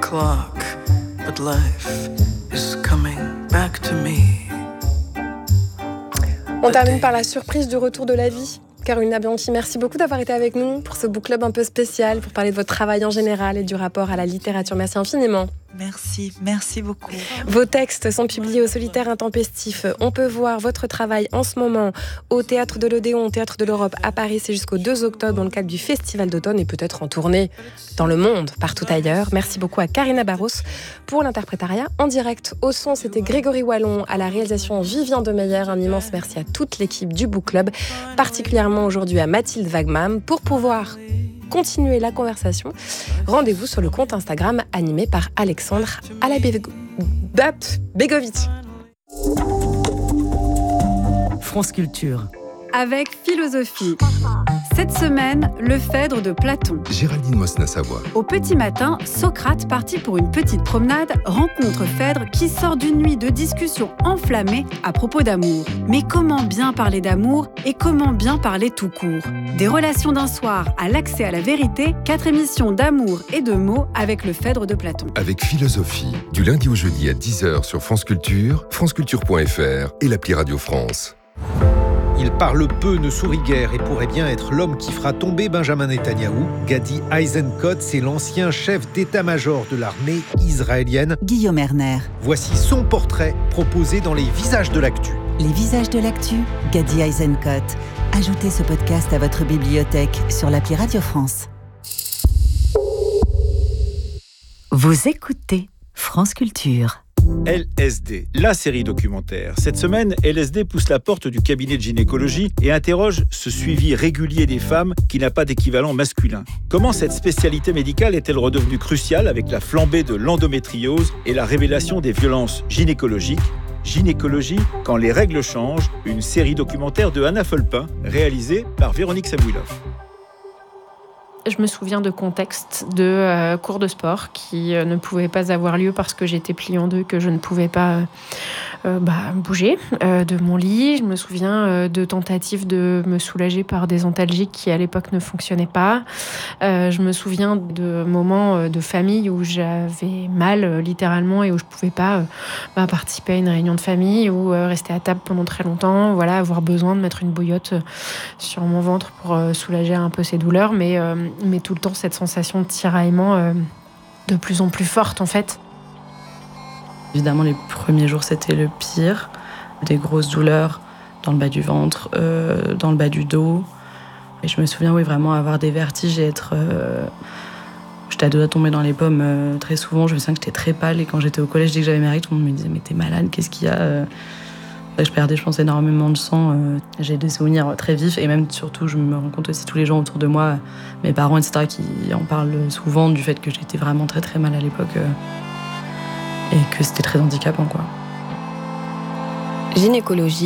clock, but life is coming back to me. On termine par la surprise du retour de la vie. Carolina Bianchi, merci beaucoup d'avoir été avec nous pour ce book club un peu spécial, pour parler de votre travail en général et du rapport à la littérature. Merci infiniment. Merci beaucoup. Vos textes sont publiés au Solitaire Intempestif. On peut voir votre travail en ce moment au Théâtre de l'Odéon, au Théâtre de l'Europe à Paris. C'est jusqu'au 2 octobre dans le cadre du Festival d'automne et peut-être en tournée dans le monde, partout ailleurs. Merci beaucoup à Karina Barros pour l'interprétariat en direct. Au son, c'était Grégory Wallon, à la réalisation Vivien Demeyer. Un immense merci à toute l'équipe du Book Club, particulièrement aujourd'hui à Mathilde Wagman. Pour pouvoir continuer la conversation, rendez-vous sur le compte Instagram animé par Alexandre Begovic. France Culture. Avec philosophie. Cette semaine, le Phèdre de Platon. Géraldine Mosna-Savoie. Au petit matin, Socrate, parti pour une petite promenade, rencontre Phèdre qui sort d'une nuit de discussions enflammées à propos d'amour. Mais comment bien parler d'amour et comment bien parler tout court ? Des relations d'un soir à l'accès à la vérité, 4 émissions d'amour et de mots avec le Phèdre de Platon. Avec philosophie, du lundi au jeudi à 10h sur France Culture, franceculture.fr et l'appli Radio France. Il parle peu, ne sourit guère et pourrait bien être l'homme qui fera tomber Benjamin Netanyahou. Gadi Eisenkot, c'est l'ancien chef d'état-major de l'armée israélienne. Guillaume Erner. Voici son portrait proposé dans Les Visages de l'actu. Les Visages de l'actu, Gadi Eisenkot. Ajoutez ce podcast à votre bibliothèque sur l'appli Radio France. Vous écoutez France Culture. LSD, la série documentaire. Cette semaine, LSD pousse la porte du cabinet de gynécologie et interroge ce suivi régulier des femmes qui n'a pas d'équivalent masculin. Comment cette spécialité médicale est-elle redevenue cruciale avec la flambée de l'endométriose et la révélation des violences gynécologiques ? Gynécologie, quand les règles changent, une série documentaire de Anna Fulpin, réalisée par Véronique Samouilov. Je me souviens de contextes de cours de sport qui ne pouvaient pas avoir lieu parce que j'étais pliée en deux, que je ne pouvais pas bouger de mon lit. Je me souviens de tentatives de me soulager par des antalgiques qui, à l'époque, ne fonctionnaient pas. Je me souviens de moments de famille où j'avais mal, littéralement, et où je ne pouvais pas participer à une réunion de famille ou rester à table pendant très longtemps. Voilà, avoir besoin de mettre une bouillotte sur mon ventre pour soulager un peu ces douleurs. Mais tout le temps, cette sensation de tiraillement de plus en plus forte, en fait. Évidemment, les premiers jours, c'était le pire. Des grosses douleurs dans le bas du ventre, dans le bas du dos. Et je me souviens, vraiment avoir des vertiges et être... J'étais à deux doigts de tomber dans les pommes très souvent. Je me souviens que j'étais très pâle. Et quand j'étais au collège, dès que j'avais mes règles, tout le monde me disait « Mais t'es malade, qu'est-ce qu'il y a ?» Je perdais, je pense, énormément de sang. J'ai des souvenirs très vifs. Et même, surtout, je me rends compte aussi tous les gens autour de moi, mes parents, etc., qui en parlent souvent du fait que j'étais vraiment très, très mal à l'époque. Et que c'était très handicapant, quoi. Gynécologie.